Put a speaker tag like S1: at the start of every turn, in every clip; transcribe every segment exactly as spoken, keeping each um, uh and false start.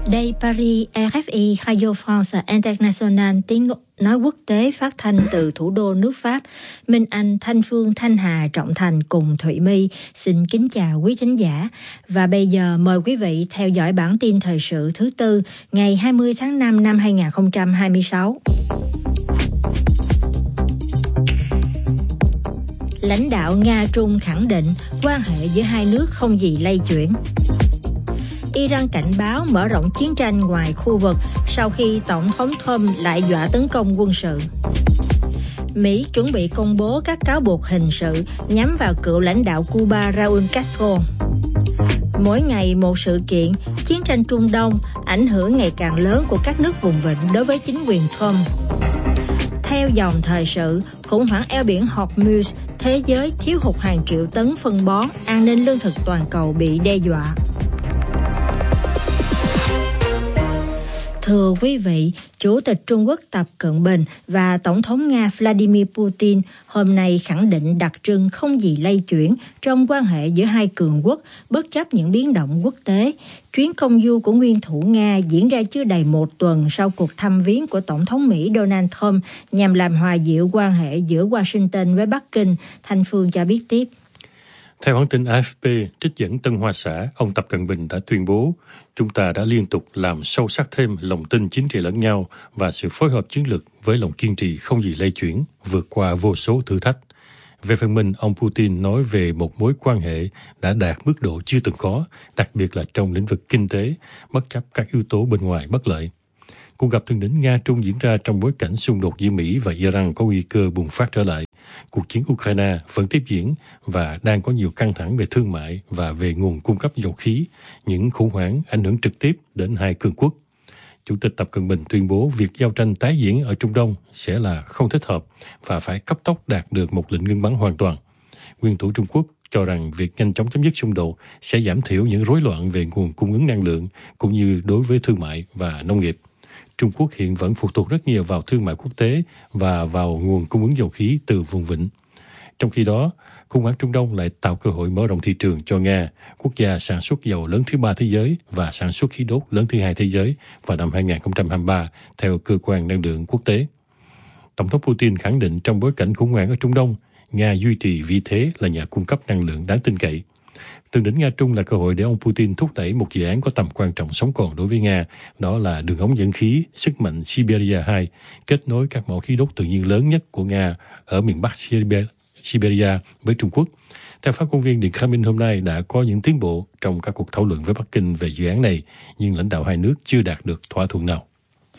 S1: Đây Paris, R F I, Radio France International, tiếng nói quốc tế phát thanh từ thủ đô nước Pháp. Minh Anh, Thanh Phương, Thanh Hà, Trọng Thành cùng Thụy My xin kính chào quý thính giả. Và bây giờ mời quý vị theo dõi bản tin thời sự thứ tư ngày hai mươi tháng năm năm hai nghìn không trăm hai mươi sáu. Lãnh đạo Nga-Trung khẳng định quan hệ giữa hai nước không gì lay chuyển. Iran cảnh báo mở rộng chiến tranh ngoài khu vực sau khi Tổng thống Trump lại dọa tấn công quân sự. Mỹ chuẩn bị công bố các cáo buộc hình sự nhắm vào cựu lãnh đạo Cuba Raúl Castro. Mỗi ngày một sự kiện, chiến tranh Trung Đông, ảnh hưởng ngày càng lớn của các nước vùng vịnh đối với chính quyền Trump. Theo dòng thời sự, khủng hoảng eo biển Hormuz, thế giới thiếu hụt hàng triệu tấn phân bón, an ninh lương thực toàn cầu bị đe dọa. Thưa quý vị, Chủ tịch Trung Quốc Tập Cận Bình và Tổng thống Nga Vladimir Putin hôm nay khẳng định đặc trưng không gì lay chuyển trong quan hệ giữa hai cường quốc bất chấp những biến động quốc tế. Chuyến công du của nguyên thủ Nga diễn ra chưa đầy một tuần sau cuộc thăm viếng của Tổng thống Mỹ Donald Trump nhằm làm hòa dịu quan hệ giữa Washington với Bắc Kinh. Thanh Phương cho biết tiếp.
S2: Theo hãng tin A F P, trích dẫn Tân Hoa Xã, ông Tập Cận Bình đã tuyên bố, chúng ta đã liên tục làm sâu sắc thêm lòng tin chính trị lẫn nhau và sự phối hợp chiến lược với lòng kiên trì không gì lay chuyển, vượt qua vô số thử thách. Về phần mình, ông Putin nói về một mối quan hệ đã đạt mức độ chưa từng có, đặc biệt là trong lĩnh vực kinh tế, bất chấp các yếu tố bên ngoài bất lợi. Cuộc gặp thượng đỉnh Nga-Trung diễn ra trong bối cảnh xung đột giữa Mỹ và Iran có nguy cơ bùng phát trở lại. Cuộc chiến Ukraine vẫn tiếp diễn và đang có nhiều căng thẳng về thương mại và về nguồn cung cấp dầu khí, những khủng hoảng ảnh hưởng trực tiếp đến hai cường quốc. Chủ tịch Tập Cận Bình tuyên bố việc giao tranh tái diễn ở Trung Đông sẽ là không thích hợp và phải cấp tốc đạt được một lệnh ngưng bắn hoàn toàn. Nguyên thủ Trung Quốc cho rằng việc nhanh chóng chấm dứt xung đột sẽ giảm thiểu những rối loạn về nguồn cung ứng năng lượng cũng như đối với thương mại và nông nghiệp. Trung Quốc hiện vẫn phụ thuộc rất nhiều vào thương mại quốc tế và vào nguồn cung ứng dầu khí từ vùng vịnh. Trong khi đó, khủng hoảng Trung Đông lại tạo cơ hội mở rộng thị trường cho Nga, quốc gia sản xuất dầu lớn thứ ba thế giới và sản xuất khí đốt lớn thứ hai thế giới vào năm hai nghìn không trăm hai mươi ba, theo cơ quan năng lượng quốc tế. Tổng thống Putin khẳng định trong bối cảnh khủng hoảng ở Trung Đông, Nga duy trì vị thế là nhà cung cấp năng lượng đáng tin cậy. Thượng đỉnh Nga-Trung là cơ hội để ông Putin thúc đẩy một dự án có tầm quan trọng sống còn đối với Nga, đó là đường ống dẫn khí sức mạnh Siberia hai, kết nối các mỏ khí đốt tự nhiên lớn nhất của Nga ở miền Bắc Siberia với Trung Quốc. Theo phát ngôn viên Điện Kremlin hôm nay đã có những tiến bộ trong các cuộc thảo luận với Bắc Kinh về dự án này, nhưng lãnh đạo hai nước chưa đạt được thỏa thuận nào.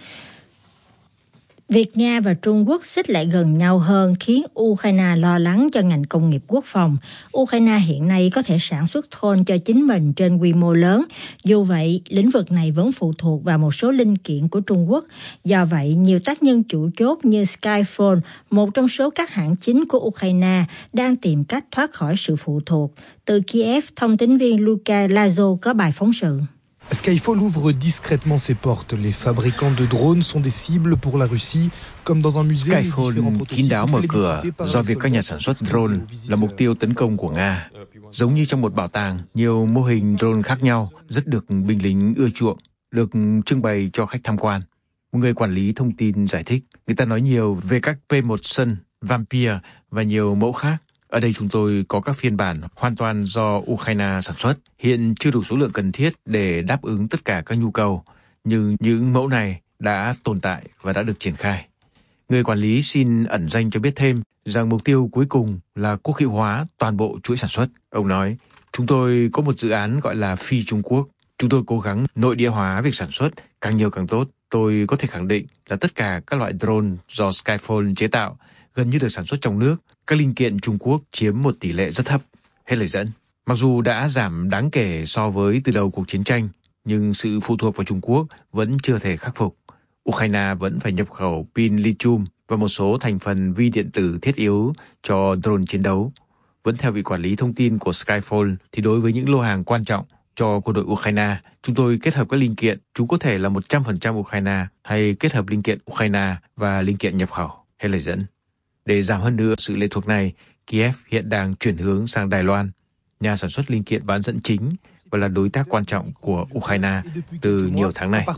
S1: Việc Nga và Trung Quốc xích lại gần nhau hơn khiến Ukraine lo lắng cho ngành công nghiệp quốc phòng. Ukraine hiện nay có thể sản xuất drone cho chính mình trên quy mô lớn. Dù vậy, lĩnh vực này vẫn phụ thuộc vào một số linh kiện của Trung Quốc. Do vậy, nhiều tác nhân chủ chốt như Skyphone, một trong số các hãng chính của Ukraine, đang tìm cách thoát khỏi sự phụ thuộc. Từ Kiev, thông tín viên Luka Lazo có bài phóng sự.
S3: Skyphone ouvre discrètement ses portes. Les fabricants de drones sont des cibles pour la Russie, comme dans un musée.
S4: Skyphone kín đáo mở cửa do việc các nhà sản xuất drone là mục tiêu tấn công của Nga. Giống như trong một bảo tàng, nhiều mô hình drone khác nhau rất được binh lính ưa chuộng, được trưng bày cho khách tham quan. Một người quản lý thông tin giải thích, người ta nói nhiều về các P một Sun, Vampire và nhiều mẫu khác. Ở đây chúng tôi có các phiên bản hoàn toàn do Ukraine sản xuất. Hiện chưa đủ số lượng cần thiết để đáp ứng tất cả các nhu cầu, nhưng những mẫu này đã tồn tại và đã được triển khai. Người quản lý xin ẩn danh cho biết thêm rằng mục tiêu cuối cùng là quốc hiệu hóa toàn bộ chuỗi sản xuất. Ông nói, chúng tôi có một dự án gọi là Phi Trung Quốc. Chúng tôi cố gắng nội địa hóa việc sản xuất, càng nhiều càng tốt. Tôi có thể khẳng định là tất cả các loại drone do Skyphone chế tạo gần như được sản xuất trong nước. Các linh kiện Trung Quốc chiếm một tỷ lệ rất thấp. Hết lời dẫn. Mặc dù đã giảm đáng kể so với từ đầu cuộc chiến tranh, nhưng sự phụ thuộc vào Trung Quốc vẫn chưa thể khắc phục. Ukraine vẫn phải nhập khẩu pin lithium và một số thành phần vi điện tử thiết yếu cho drone chiến đấu. Vẫn theo vị quản lý thông tin của Skyphone, thì đối với những lô hàng quan trọng cho quân đội Ukraine, chúng tôi kết hợp các linh kiện. Chúng có thể là một trăm phần trăm Ukraine hay kết hợp linh kiện Ukraine và linh kiện nhập khẩu. Hết lời dẫn. Để giảm hơn nữa sự lệ thuộc này, Kiev hiện đang chuyển hướng sang Đài Loan. Nhà sản xuất linh kiện bán dẫn chính và là đối tác quan trọng của Ukraine từ nhiều tháng nay.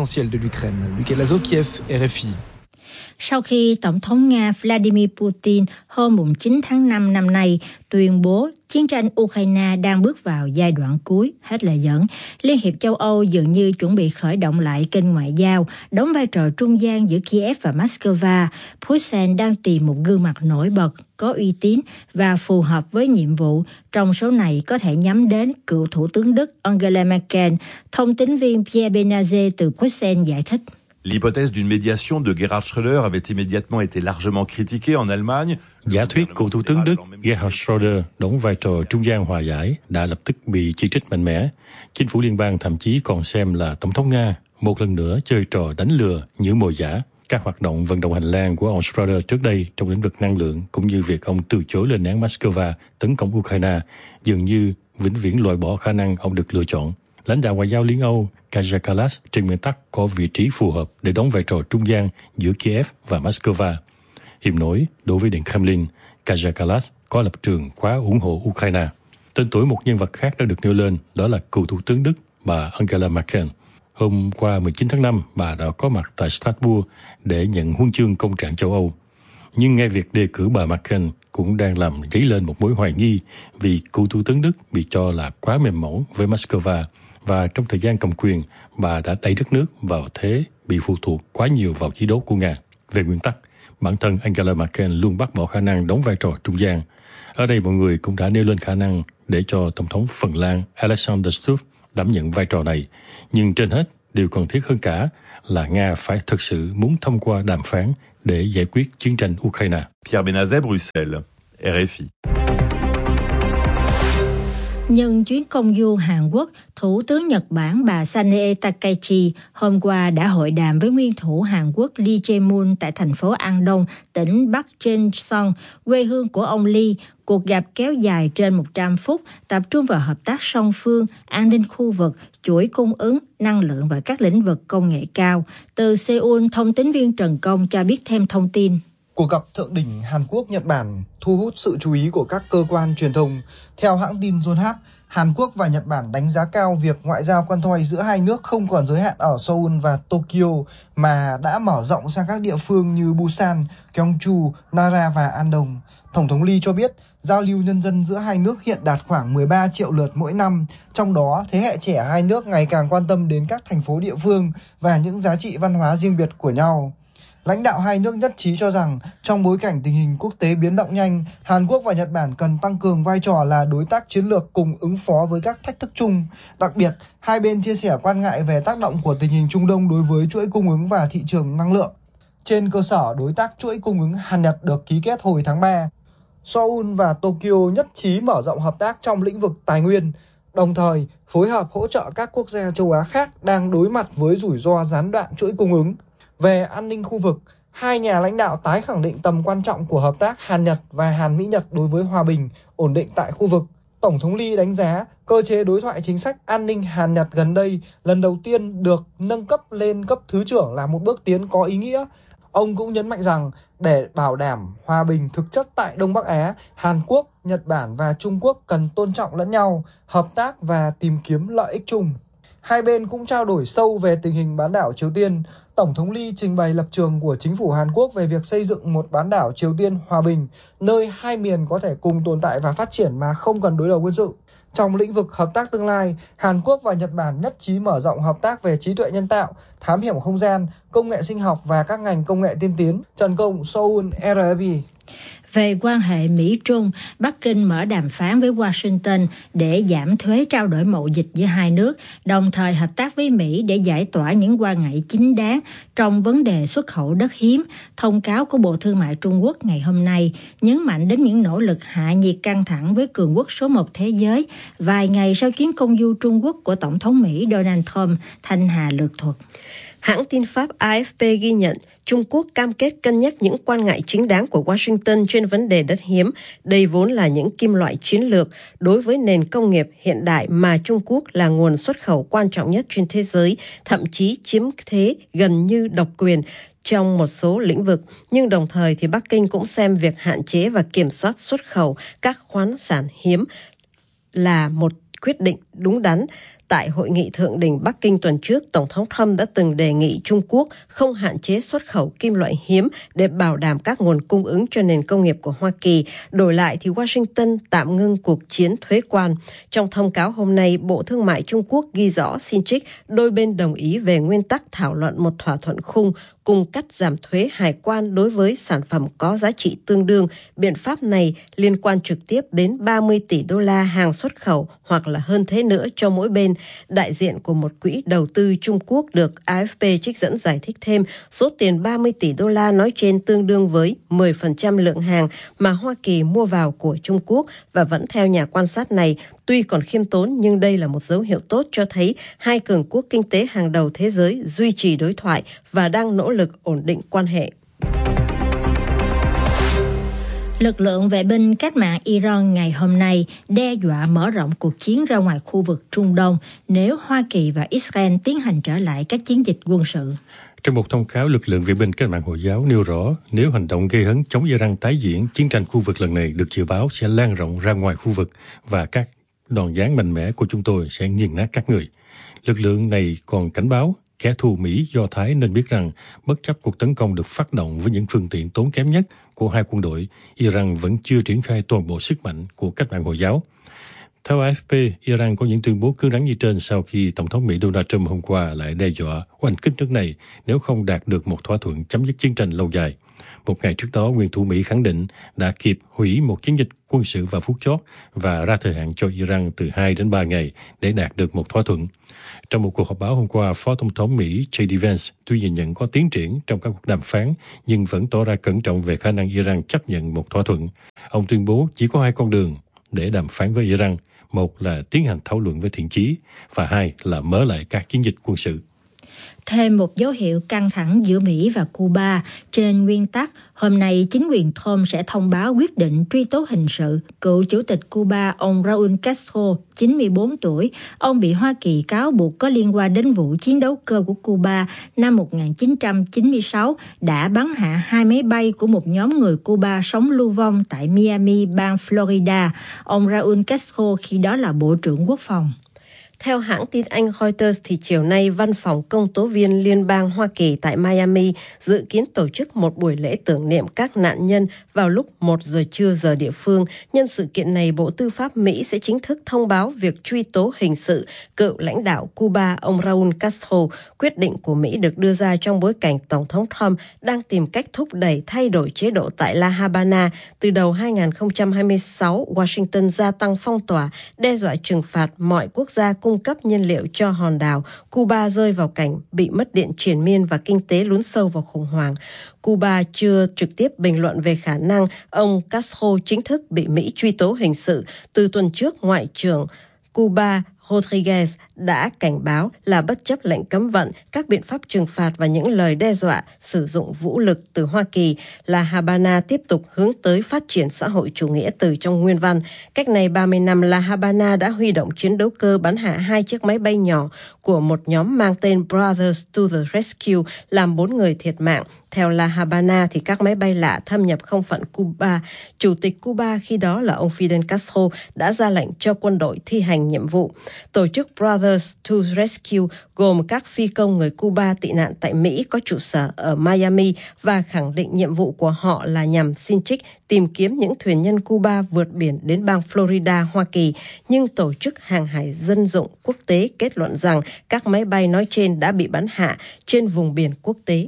S1: Sau khi Tổng thống Nga Vladimir Putin hôm chín tháng năm năm nay tuyên bố chiến tranh Ukraine đang bước vào giai đoạn cuối, hết lời dẫn, Liên hiệp châu Âu dường như chuẩn bị khởi động lại kênh ngoại giao, đóng vai trò trung gian giữa Kiev và Moscow. Bruxelles đang tìm một gương mặt nổi bật, có uy tín và phù hợp với nhiệm vụ. Trong số này có thể nhắm đến cựu Thủ tướng Đức Angela Merkel. Thông tín viên Pierre Benazet từ Bruxelles giải thích.
S5: L'hypothèse d'une médiation de Gerhard Schröder avait immédiatement été largement critiquée en Allemagne.
S2: Giả thuyết của Thủ tướng Đức Gerhard Schröder đóng vai trò trung gian hòa giải đã lập tức bị chỉ trích mạnh mẽ. Chính phủ liên bang thậm chí còn xem là Tổng thống Nga một lần nữa chơi trò đánh lừa như mồi giả. Các hoạt động vận động hành lang của ông Schröder trước đây trong lĩnh vực năng lượng cũng như việc ông từ chối lên án Moscow tấn công Ukraine dường như vĩnh viễn loại bỏ khả năng ông được lựa chọn. Lãnh đạo ngoại giao Liên Âu Kaja Kallas trên nguyên tắc có vị trí phù hợp để đóng vai trò trung gian giữa Kiev và Moscow. Hiểm nổi, đối với Điện Kremlin, Kaja Kallas có lập trường quá ủng hộ Ukraine. Tên tuổi một nhân vật khác đã được nêu lên, đó là cựu Thủ tướng Đức, bà Angela Merkel. Hôm qua mười chín tháng năm, bà đã có mặt tại Strasbourg để nhận huân chương công trạng châu Âu. Nhưng ngay việc đề cử bà Merkel cũng đang làm dấy lên một mối hoài nghi vì cựu Thủ tướng Đức bị cho là quá mềm mỏng với Moscow và trong thời gian cầm quyền, bà đã đẩy đất nước vào thế bị phụ thuộc quá nhiều vào khí đốt của Nga. Về nguyên tắc, bản thân Angela Merkel luôn bác bỏ khả năng đóng vai trò trung gian. Ở đây mọi người cũng đã nêu lên khả năng để cho Tổng thống Phần Lan Alexander Stubb đảm nhận vai trò này. Nhưng trên hết, điều cần thiết hơn cả là Nga phải thực sự muốn thông qua đàm phán để giải quyết chiến tranh Ukraine.
S5: Pierre Benazet, Bruxelles, R F I.
S1: Nhân chuyến công du Hàn Quốc, Thủ tướng Nhật Bản bà Sanae Takaichi hôm qua đã hội đàm với nguyên thủ Hàn Quốc Lee Jae-myung tại thành phố An-dong, tỉnh Bắc Jeonseon, quê hương của ông Lee. Cuộc gặp kéo dài trên một trăm phút, tập trung vào hợp tác song phương, an ninh khu vực, chuỗi cung ứng, năng lượng và các lĩnh vực công nghệ cao. Từ Seoul, thông tín viên Trần Công cho biết thêm thông tin.
S3: Cuộc gặp thượng đỉnh Hàn Quốc-Nhật Bản thu hút sự chú ý của các cơ quan truyền thông. Theo hãng tin Yonhap, Hàn Quốc và Nhật Bản đánh giá cao việc ngoại giao quân thoi giữa hai nước không còn giới hạn ở Seoul và Tokyo mà đã mở rộng sang các địa phương như Busan, Gyeongju, Nara và Andong. Tổng thống Lee cho biết giao lưu nhân dân giữa hai nước hiện đạt khoảng mười ba triệu lượt mỗi năm, trong đó thế hệ trẻ hai nước ngày càng quan tâm đến các thành phố địa phương và những giá trị văn hóa riêng biệt của nhau. Lãnh đạo hai nước nhất trí cho rằng trong bối cảnh tình hình quốc tế biến động nhanh, Hàn Quốc và Nhật Bản cần tăng cường vai trò là đối tác chiến lược cùng ứng phó với các thách thức chung. Đặc biệt, hai bên chia sẻ quan ngại về tác động của tình hình Trung Đông đối với chuỗi cung ứng và thị trường năng lượng. Trên cơ sở đối tác chuỗi cung ứng Hàn-Nhật được ký kết hồi tháng ba, Seoul và Tokyo nhất trí mở rộng hợp tác trong lĩnh vực tài nguyên, đồng thời phối hợp hỗ trợ các quốc gia châu Á khác đang đối mặt với rủi ro gián đoạn chuỗi cung ứng. Về an ninh khu vực, hai nhà lãnh đạo tái khẳng định tầm quan trọng của hợp tác Hàn-Nhật và Hàn-Mỹ-Nhật đối với hòa bình, ổn định tại khu vực. Tổng thống Lee đánh giá cơ chế đối thoại chính sách an ninh Hàn-Nhật gần đây lần đầu tiên được nâng cấp lên cấp thứ trưởng là một bước tiến có ý nghĩa. Ông cũng nhấn mạnh rằng để bảo đảm hòa bình thực chất tại Đông Bắc Á, Hàn Quốc, Nhật Bản và Trung Quốc cần tôn trọng lẫn nhau, hợp tác và tìm kiếm lợi ích chung. Hai bên cũng trao đổi sâu về tình hình bán đảo Triều Tiên. Tổng thống Lee trình bày lập trường của chính phủ Hàn Quốc về việc xây dựng một bán đảo Triều Tiên hòa bình, nơi hai miền có thể cùng tồn tại và phát triển mà không cần đối đầu quân sự. Trong lĩnh vực hợp tác tương lai, Hàn Quốc và Nhật Bản nhất trí mở rộng hợp tác về trí tuệ nhân tạo, thám hiểm không gian, công nghệ sinh học và các ngành công nghệ tiên tiến. Trần Công, Seoul, R F I.
S1: Về quan hệ Mỹ-Trung, Bắc Kinh mở đàm phán với Washington để giảm thuế trao đổi mậu dịch giữa hai nước, đồng thời hợp tác với Mỹ để giải tỏa những quan ngại chính đáng trong vấn đề xuất khẩu đất hiếm. Thông cáo của Bộ Thương mại Trung Quốc ngày hôm nay nhấn mạnh đến những nỗ lực hạ nhiệt căng thẳng với cường quốc số một thế giới, vài ngày sau chuyến công du Trung Quốc của Tổng thống Mỹ Donald Trump, Thanh Hà lược thuật.
S6: Hãng tin Pháp A F P ghi nhận Trung Quốc cam kết cân nhắc những quan ngại chính đáng của Washington trên vấn đề đất hiếm. Đây vốn là những kim loại chiến lược đối với nền công nghiệp hiện đại mà Trung Quốc là nguồn xuất khẩu quan trọng nhất trên thế giới, thậm chí chiếm thế gần như độc quyền trong một số lĩnh vực. Nhưng đồng thời thì Bắc Kinh cũng xem việc hạn chế và kiểm soát xuất khẩu các khoáng sản hiếm là một quyết định đúng đắn. Tại hội nghị thượng đỉnh Bắc Kinh tuần trước, Tổng thống Trump đã từng đề nghị Trung Quốc không hạn chế xuất khẩu kim loại hiếm để bảo đảm các nguồn cung ứng cho nền công nghiệp của Hoa Kỳ. Đổi lại thì Washington tạm ngưng cuộc chiến thuế quan. Trong thông cáo hôm nay, Bộ Thương mại Trung Quốc ghi rõ xin trích đôi bên đồng ý về nguyên tắc thảo luận một thỏa thuận khung cùng cắt giảm thuế hải quan đối với sản phẩm có giá trị tương đương. Biện pháp này liên quan trực tiếp đến ba mươi tỷ đô la hàng xuất khẩu hoặc là hơn thế nữa cho mỗi bên. Đại diện của một quỹ đầu tư Trung Quốc được a ép pê trích dẫn giải thích thêm số tiền ba mươi tỷ đô la nói trên tương đương với mười phần trăm lượng hàng mà Hoa Kỳ mua vào của Trung Quốc, và vẫn theo nhà quan sát này, tuy còn khiêm tốn nhưng đây là một dấu hiệu tốt cho thấy hai cường quốc kinh tế hàng đầu thế giới duy trì đối thoại và đang nỗ lực ổn định quan hệ.
S1: Lực lượng vệ binh cách mạng Iran ngày hôm nay đe dọa mở rộng cuộc chiến ra ngoài khu vực Trung Đông nếu Hoa Kỳ và Israel tiến hành trở lại các chiến dịch quân sự.
S2: Trong một thông cáo, lực lượng vệ binh cách mạng Hồi giáo nêu rõ nếu hành động gây hấn chống Iran tái diễn, chiến tranh khu vực lần này được dự báo sẽ lan rộng ra ngoài khu vực và các đòn giáng mạnh mẽ của chúng tôi sẽ nghiền nát các người. Lực lượng này còn cảnh báo kẻ thù Mỹ Do Thái nên biết rằng bất chấp cuộc tấn công được phát động với những phương tiện tốn kém nhất của hai quân đội, Iran vẫn chưa triển khai toàn bộ sức mạnh của cách mạng Hồi giáo. Theo a ép pê, Iran có những tuyên bố cứng rắn như trên sau khi Tổng thống Mỹ Donald Trump hôm qua lại đe dọa oanh kích nước này nếu không đạt được một thỏa thuận chấm dứt chiến tranh lâu dài. Một ngày trước đó, nguyên thủ Mỹ khẳng định đã kịp hủy một chiến dịch quân sự vào phút chót và ra thời hạn cho Iran từ hai đến ba ngày để đạt được một thỏa thuận. Trong một cuộc họp báo hôm qua, Phó Tổng thống Mỹ J D Vance tuy nhìn nhận có tiến triển trong các cuộc đàm phán nhưng vẫn tỏ ra cẩn trọng về khả năng Iran chấp nhận một thỏa thuận. Ông tuyên bố chỉ có hai con đường để đàm phán với Iran. Một là tiến hành thảo luận với thiện chí và hai là mở lại các chiến dịch quân sự.
S1: Thêm một dấu hiệu căng thẳng giữa Mỹ và Cuba. Trên nguyên tắc, hôm nay chính quyền Trump sẽ thông báo quyết định truy tố hình sự cựu chủ tịch Cuba ông Raúl Castro, chín mươi bốn tuổi. Ông bị Hoa Kỳ cáo buộc có liên quan đến vụ chiến đấu cơ của Cuba năm một nghìn chín trăm chín mươi sáu đã bắn hạ hai máy bay của một nhóm người Cuba sống lưu vong tại Miami, bang Florida. Ông Raúl Castro khi đó là Bộ trưởng Quốc phòng.
S6: Theo hãng tin Anh Reuters, thì chiều nay, Văn phòng Công tố viên Liên bang Hoa Kỳ tại Miami dự kiến tổ chức một buổi lễ tưởng niệm các nạn nhân vào lúc một giờ trưa giờ địa phương. Nhân sự kiện này, Bộ Tư pháp Mỹ sẽ chính thức thông báo việc truy tố hình sự cựu lãnh đạo Cuba ông Raúl Castro. Quyết định của Mỹ được đưa ra trong bối cảnh Tổng thống Trump đang tìm cách thúc đẩy thay đổi chế độ tại La Habana. Từ đầu hai không hai sáu, Washington gia tăng phong tỏa, đe dọa trừng phạt mọi quốc gia cung cấp nhiên liệu cho hòn đảo. Cuba rơi vào cảnh bị mất điện triền miên và kinh tế lún sâu vào khủng hoảng. Cuba chưa trực tiếp bình luận về khả năng ông Castro chính thức bị Mỹ truy tố hình sự. Từ tuần trước, Ngoại trưởng Cuba Rodriguez đã cảnh báo là bất chấp lệnh cấm vận, các biện pháp trừng phạt và những lời đe dọa sử dụng vũ lực từ Hoa Kỳ, La Habana tiếp tục hướng tới phát triển xã hội chủ nghĩa từ trong nguyên văn. Cách này ba mươi năm, La Habana đã huy động chiến đấu cơ bắn hạ hai chiếc máy bay nhỏ của một nhóm mang tên Brothers to the Rescue, làm bốn người thiệt mạng. Theo La Habana, thì các máy bay lạ thâm nhập không phận Cuba. Chủ tịch Cuba khi đó là ông Fidel Castro đã ra lệnh cho quân đội thi hành nhiệm vụ. Tổ chức Brothers to Rescue gồm các phi công người Cuba tị nạn tại Mỹ có trụ sở ở Miami và khẳng định nhiệm vụ của họ là nhằm xin trích tìm kiếm những thuyền nhân Cuba vượt biển đến bang Florida, Hoa Kỳ. Nhưng Tổ chức Hàng hải Dân dụng Quốc tế kết luận rằng các máy bay nói trên đã bị bắn hạ trên vùng biển quốc tế.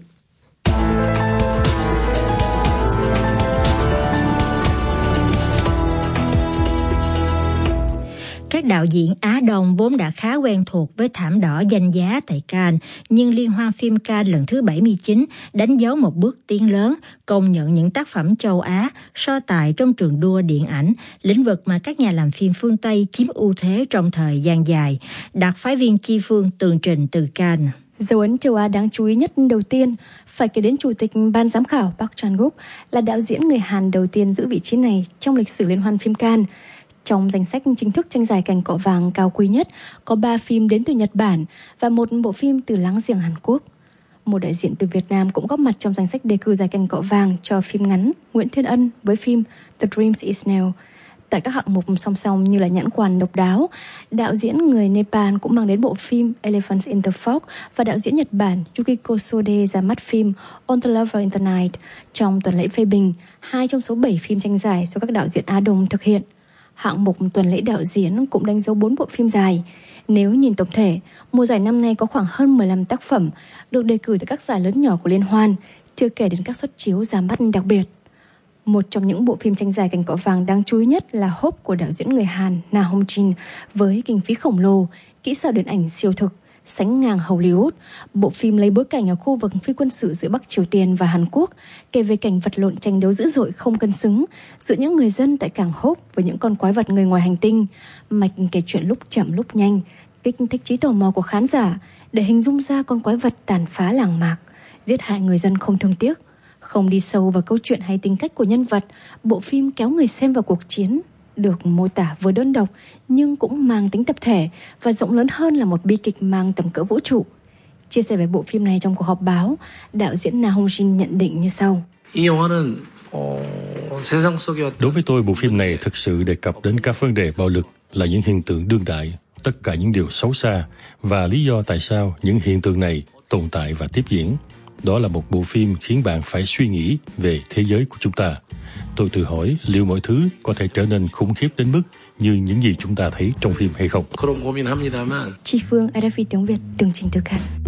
S1: Các đạo diễn Á Đông vốn đã khá quen thuộc với thảm đỏ danh giá tại Cannes, nhưng Liên hoan phim Cannes lần thứ bảy mươi chín đánh dấu một bước tiến lớn, công nhận những tác phẩm châu Á, so tài trong trường đua điện ảnh, lĩnh vực mà các nhà làm phim phương Tây chiếm ưu thế trong thời gian dài. Đặc phái viên Chi Phương tường trình từ Cannes.
S7: Dấu ấn châu Á đáng chú ý nhất đầu tiên phải kể đến Chủ tịch Ban giám khảo Park Chan-wook, là đạo diễn người Hàn đầu tiên giữ vị trí này trong lịch sử Liên hoan phim Cannes. Trong danh sách chính thức tranh giải cành cọ vàng cao quý nhất, có ba phim đến từ Nhật Bản và một bộ phim từ láng giềng Hàn Quốc. Một đại diện từ Việt Nam cũng góp mặt trong danh sách đề cử giải cành cọ vàng cho phim ngắn Nguyễn Thiên Ân với phim The Dreams Is Now. Tại các hạng mục song song như là nhãn quan độc đáo, đạo diễn người Nepal cũng mang đến bộ phim Elephants in the Fog và đạo diễn Nhật Bản Yukiko Sode ra mắt phim On the Lover in the Night trong tuần lễ phê bình, hai trong số bảy phim tranh giải do các đạo diễn Á Đông thực hiện. Hạng mục tuần lễ đạo diễn cũng đánh dấu bốn bộ phim dài. Nếu nhìn tổng thể, mùa giải năm nay có khoảng hơn mười lăm tác phẩm được đề cử tại các giải lớn nhỏ của liên hoan, chưa kể đến các suất chiếu ra mắt đặc biệt. Một trong những bộ phim tranh giải cành cọ vàng đáng chú ý nhất là Hope của đạo diễn người Hàn Na Hong Jin với kinh phí khổng lồ, kỹ xảo điện ảnh siêu thực, sánh ngang Hollywood. Bộ phim lấy bối cảnh ở khu vực phi quân sự giữa Bắc Triều Tiên và Hàn Quốc, kể về cảnh vật lộn tranh đấu dữ dội không cân xứng giữa những người dân tại cảng Hope với những con quái vật người ngoài hành tinh. Mạch kể chuyện lúc chậm lúc nhanh, kích thích trí tò mò của khán giả để hình dung ra con quái vật tàn phá làng mạc, giết hại người dân không thương tiếc. Không đi sâu vào câu chuyện hay tính cách của nhân vật, bộ phim kéo người xem vào cuộc chiến, được mô tả vừa đơn độc nhưng cũng mang tính tập thể và rộng lớn hơn là một bi kịch mang tầm cỡ vũ trụ. Chia sẻ về bộ phim này trong cuộc họp báo, đạo diễn Na Hong Jin nhận định như sau.
S2: Đối với tôi, bộ phim này thực sự đề cập đến các vấn đề bạo lực là những hiện tượng đương đại, tất cả những điều xấu xa và lý do tại sao những hiện tượng này tồn tại và tiếp diễn. Đó là một bộ phim khiến bạn phải suy nghĩ về thế giới của chúng ta. Tôi tự hỏi liệu mọi thứ có thể trở nên khủng khiếp đến mức như những gì chúng ta thấy trong phim hay không.
S7: Chi Phương, rờ ép i tiếng Việt, tường trình từ Cannes.